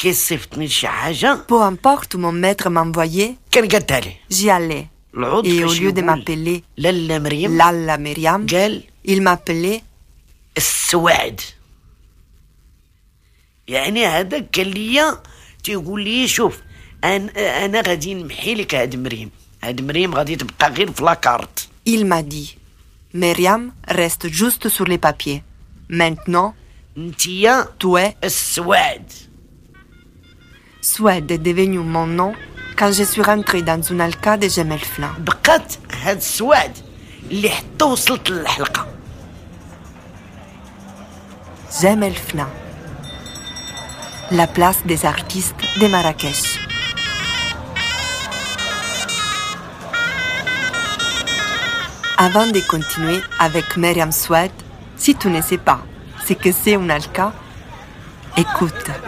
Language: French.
كي صيفطني شي حاجة Peu importe où mon maître m'envoyait, كنقدها ليه. j'y allais. العود Et au فاش lieu de يقول m'appeler لالا مريم Lalla Myriam, قال il m'appelait السواد. يعني هذا كان ليا تيقول لي شوف انا غادي نمحي لك هاد مريم غادي تبقى غير في لاكارت. Il m'a dit, Myriam reste juste sur les papiers. Maintenant, انتيا tu es السواد. Suède est devenu mon nom quand je suis rentrée dans une alcade de Gemelflan. بقات هاد السواد اللي حتى وصلت للحلقة. Gemelflan, la place des artistes de Marrakech. Avant de continuer avec Myriam Suède, si tu ne sais pas ce que c'est un alka, écoute.